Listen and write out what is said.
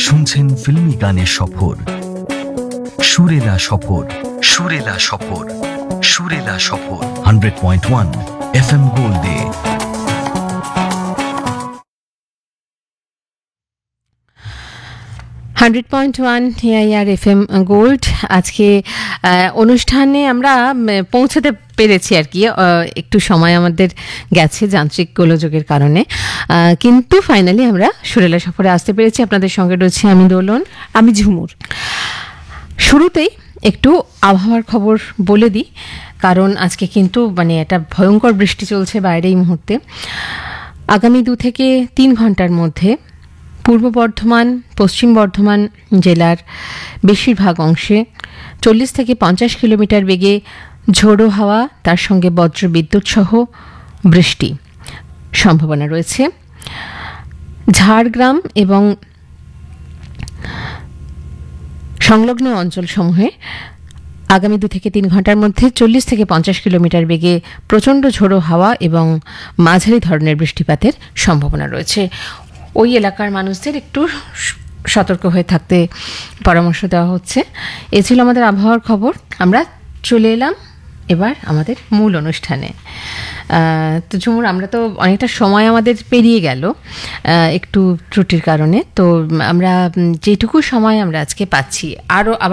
শুনছেন ফিল্মি গানের সফর, সুরেলা সফর, সুরেলা সফর, সুরেলা সফর 100.1 FM গোল্ডে। AIR FM gold. আজকে অনুষ্ঠানে আমরা পৌঁছাতে পেরেছি আর কি, একটু সময় আমাদের গেছে যান্ত্রিক গোলযোগের কারণে, কিন্তু ফাইনালি আমরা সুরেলা সফরে আসতে পেরেছি। আপনাদের সঙ্গে রয়েছে আমি দোলন, আমি ঝুমুর। শুরুতেই একটু আবহাওয়ার খবর বলে দিই, কারণ আজকে কিন্তু একটা ভয়ঙ্কর বৃষ্টি চলছে বাইরে এই মুহূর্তে। আগামী 2 থেকে 3 ঘন্টার মধ্যে পূর্ব বর্ধমান, পশ্চিম বর্ধমান জেলার বেশিরভাগ অংশে 40 থেকে 50 কিলোমিটার বেগে ঝোড়ো হাওয়া, তার সঙ্গে বজ্র বিদ্যুৎ সহ বৃষ্টি সম্ভাবনা রয়েছে। ঝাড়গ্রাম এবং সংলগ্ন অঞ্চলসমূহে আগামী 2 থেকে 3 ঘন্টার মধ্যে 40 থেকে 50 কিলোমিটার বেগে প্রচণ্ড ঝোড়ো হাওয়া এবং মাঝারি ধরনের বৃষ্টিপাতের সম্ভাবনা রয়েছে। ওই এলাকার মানুষদের একটু সতর্ক হয়ে থাকতে পরামর্শ দেওয়া হচ্ছে। এ ছিল আমাদের আবহাওয়ার খবর। আমরা চলে এলাম এবার আমাদের মূল অনুষ্ঠানে। তো ঝুমুর, আমরা তো অনেকটা সময় আমাদের পেরিয়ে গেল একটু ত্রুটির কারণে। তো আমরা যেটুকু সময় আমরা আজকে পাচ্ছি, আবার